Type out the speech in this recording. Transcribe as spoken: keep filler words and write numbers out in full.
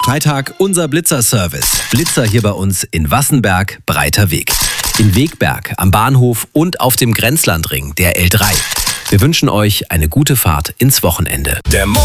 Freitag unser Blitzer-Service. Blitzer hier bei uns in Wassenberg, Breiter Weg. In Wegberg, am Bahnhof und auf dem Grenzlandring, der L drei. Wir wünschen euch eine gute Fahrt ins Wochenende. Der